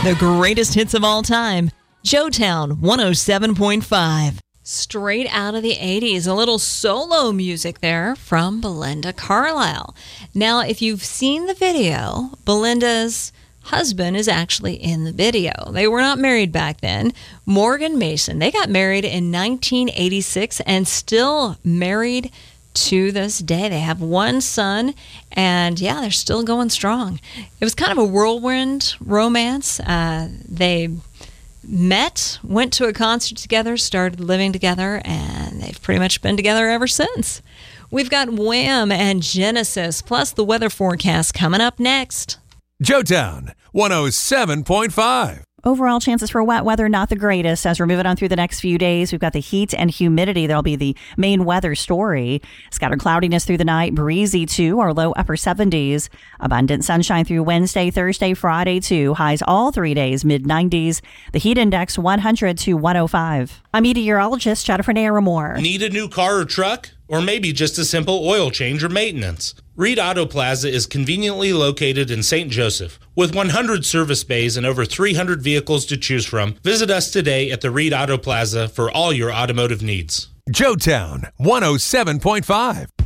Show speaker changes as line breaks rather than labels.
The greatest hits of all time. Joetown 107.5. Straight out of the 80s, a little solo music there from Belinda Carlisle. Now, if you've seen the video, Belinda's husband is actually in the video. They were not married back then. Morgan Mason. They got married in 1986 and still married to this day. They have one son, and yeah, they're still going strong. It was kind of a whirlwind romance. They met, went to a concert together, started living together, and they've pretty much been together ever since. We've got Wham and Genesis, plus the weather forecast coming up next.
Joetown 107.5.
Overall chances for wet weather, not the greatest. As we're moving on through the next few days, we've got the heat and humidity. That'll be the main weather story. Scattered cloudiness through the night, breezy too, our low upper 70s. Abundant sunshine through Wednesday, Thursday, Friday too. Highs all 3 days, mid 90s. The heat index 100 to 105. I'm meteorologist Jennifer Naramore.
Need a new car or truck? Or maybe just a simple oil change or maintenance? Reed Auto Plaza is conveniently located in St. Joseph. With 100 service bays and over 300 vehicles to choose from, visit us today at the Reed Auto Plaza for all your automotive needs.
Joetown 107.5.